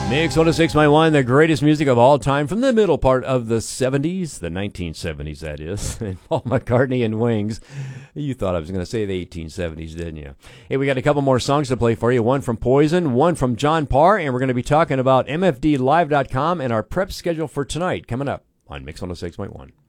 Mix 106.1, the greatest music of all time from the middle part of the 70s, the 1970s, that is. And Paul McCartney and Wings. You thought I was going to say the 1870s, didn't you? Hey, we got a couple more songs to play for you. One from Poison, one from John Parr, and we're going to be talking about MFDlive.com and our prep schedule for tonight coming up on Mix 106.1.